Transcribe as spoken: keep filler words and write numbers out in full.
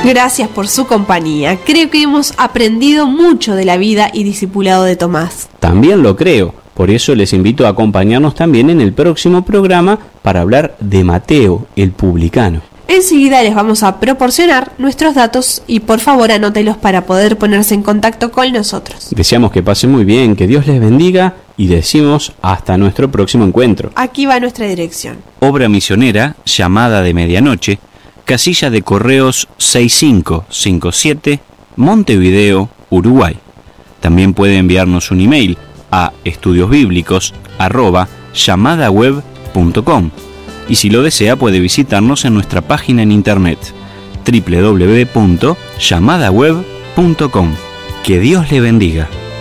Gracias por su compañía. Creo que hemos aprendido mucho de la vida y discipulado de Tomás. También lo creo. Por eso les invito a acompañarnos también en el próximo programa para hablar de Mateo, el publicano. Enseguida les vamos a proporcionar nuestros datos y por favor anótelos para poder ponerse en contacto con nosotros. Deseamos que pasen muy bien, que Dios les bendiga y decimos hasta nuestro próximo encuentro. Aquí va nuestra dirección. Obra misionera, Llamada de Medianoche, casilla de correos seis cinco cinco siete, Montevideo, Uruguay. También puede enviarnos un email a estudiosbíblicos arroba llamadaweb punto com. Y si lo desea puede visitarnos en nuestra página en internet doble u doble u doble u punto llamadaweb punto com. Que Dios le bendiga.